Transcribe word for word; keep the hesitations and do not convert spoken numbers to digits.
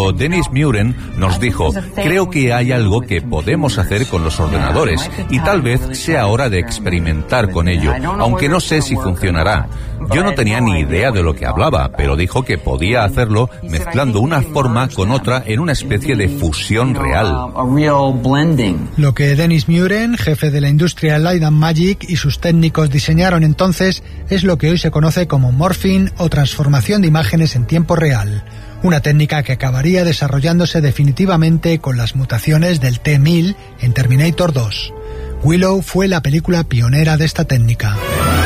Pero Dennis Muren nos dijo: creo que hay algo que podemos hacer con los ordenadores y tal vez sea hora de experimentar con ello, aunque no sé si funcionará. Yo no tenía ni idea de lo que hablaba, pero dijo que podía hacerlo mezclando una forma con otra en una especie de fusión real. Lo que Dennis Muren, jefe de la industria Light and Magic, y sus técnicos diseñaron entonces es lo que hoy se conoce como morphing o transformación de imágenes en tiempo real. Una técnica que acabaría desarrollándose definitivamente con las mutaciones del T mil en Terminator dos. Willow fue la película pionera de esta técnica.